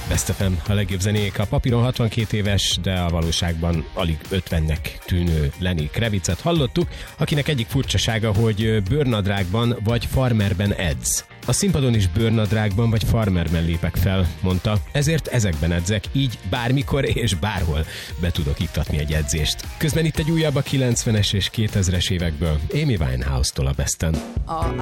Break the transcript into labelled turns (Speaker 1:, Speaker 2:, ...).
Speaker 1: Best FM, a legjobb zenék. A papíron 62 éves, de a valóságban alig 50-nek tűnő Lenny Kravitzet hallottuk, akinek egyik furcsasága, hogy bőrnadrágban vagy farmerben edz. A színpadon is bőrnadrágban vagy farmerben lépek fel, mondta, ezért ezekben edzek, így bármikor és bárhol be tudok iktatni egy edzést. Közben itt egy újabb a 90-es és 2000-es évekből, Amy Winehouse-tól a Besten.